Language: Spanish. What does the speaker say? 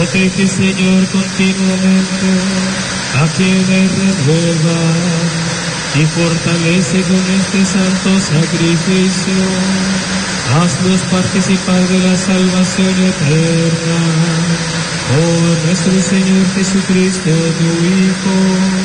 Protege, Señor, continuamente a quienes renuevan y fortalece con este santo sacrificio. Hazlos participar de la salvación eterna. Por nuestro Señor Jesucristo, tu Hijo,